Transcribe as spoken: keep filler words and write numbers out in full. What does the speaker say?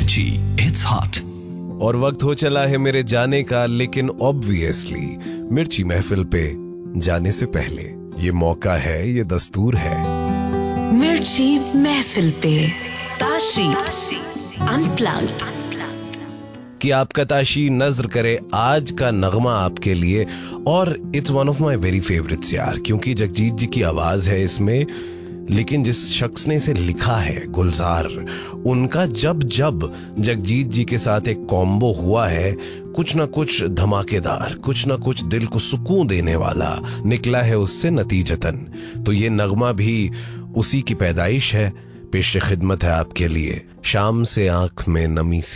मिर्ची, it's hot. और वक्त हो चला है मेरे जाने का, लेकिन ऑब्वियसली मिर्ची महफिल पे जाने से पहले ये मौका है, ये दस्तूर है। मिर्ची महफिल पे ताशी अनप्लग्ड, कि आपका ताशी नजर करे आज का नगमा आपके लिए। और it's one of my very favourites यार, क्योंकि जगजीत जी की आवाज है इसमें, लेकिन जिस शख्स ने इसे लिखा है गुलजार, उनका जब जब जगजीत जी के साथ एक कॉम्बो हुआ है, कुछ ना कुछ धमाकेदार, कुछ ना कुछ दिल को सुकून देने वाला निकला है उससे नतीजतन। तो ये नगमा भी उसी की पैदाइश है। पेश खिदमत है आपके लिए शाम से आंख में नमी सी